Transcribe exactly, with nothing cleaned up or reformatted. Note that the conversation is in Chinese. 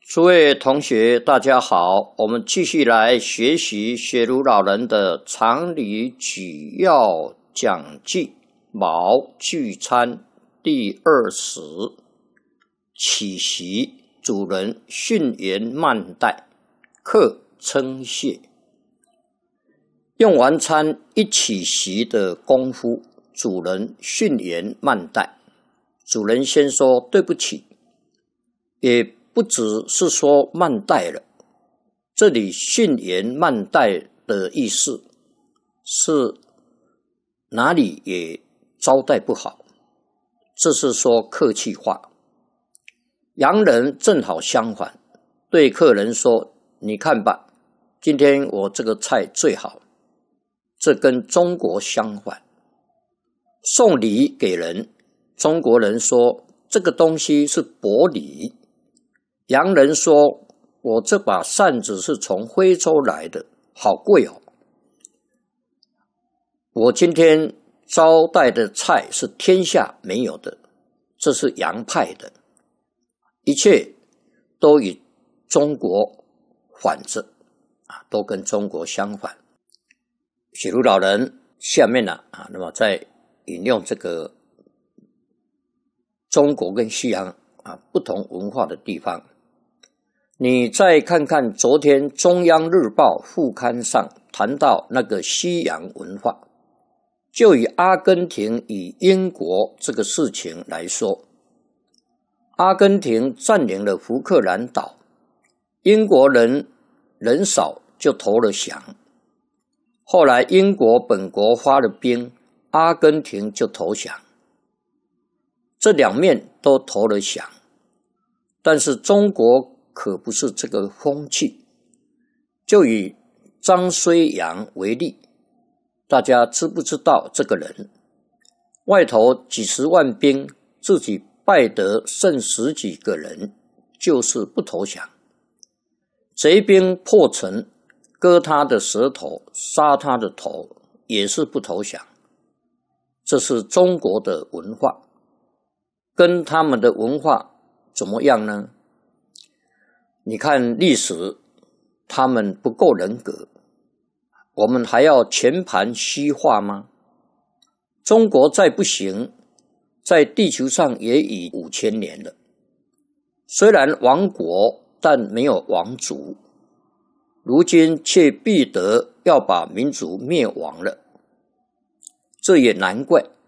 诸位同学，大家好，我们继续来学习学儒老人的常理举要讲记卯聚餐第二十，起席，主人训言慢待，客称谢。用完餐一起席的功夫，主人训言慢待，主人先说对不起，也不只是说慢待了，这里训言慢待的意思是哪里也招待不好，这是说客气话。洋人正好相反，对客人说：“你看吧，今天我这个菜最好。”这跟中国相反。送礼给人，中国人说这个东西是薄礼。洋人说：“我这把扇子是从非洲来的，好贵哦。我今天招待的菜是天下没有的，这是洋派的。”一切都与中国反着啊，都跟中国相反。学儒老人下面呢啊，那么在引用这个中国跟西洋啊不同文化的地方。你再看看昨天中央日报副刊上谈到那个西洋文化，就以阿根廷与英国这个事情来说，阿根廷占领了福克兰岛，英国人人少就投了降，后来英国本国发了兵，阿根廷就投降，这两面都投了降，但是中国可不是这个风气。就以张虽阳为例，大家知不知道这个人？外头几十万兵，自己败得剩十几个人，就是不投降。贼兵破城，割他的舌头，杀他的头，也是不投降。这是中国的文化，跟他们的文化怎么样呢？你看历史，他们不够人格，我们还要全盘西化吗？中国再不行，在地球上也已五千年了，虽然亡国，但没有亡族，如今却必得要把民族灭亡了，这也难怪